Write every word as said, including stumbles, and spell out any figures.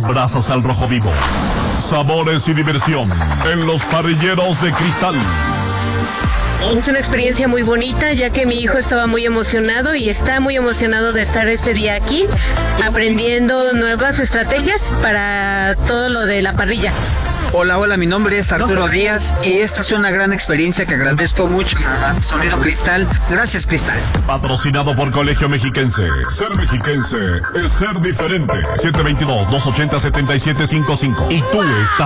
Brasas al rojo vivo. Sabores y diversión en los parrilleros de Cristal. Es una experiencia muy bonita, ya que mi hijo estaba muy emocionado y está muy emocionado de estar este día aquí, aprendiendo nuevas estrategias para todo lo de la parrilla. Hola, hola, mi nombre es Arturo Díaz y esta es una gran experiencia que agradezco mucho a Sonido Cristal. Gracias, Cristal. Patrocinado por Colegio Mexiquense. Ser mexiquense es ser diferente. siete dos dos, dos ocho cero, siete siete cinco cinco. Y tú estás